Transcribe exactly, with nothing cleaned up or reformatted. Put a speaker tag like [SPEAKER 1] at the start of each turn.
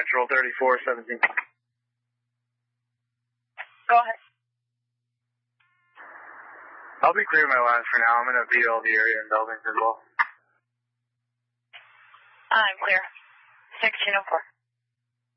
[SPEAKER 1] Central thirty-four seventeen.
[SPEAKER 2] Go ahead.
[SPEAKER 1] I'll be clearing my lines for now. I'm going to view all the area and buildings as well.
[SPEAKER 2] I'm clear. sixteen oh four.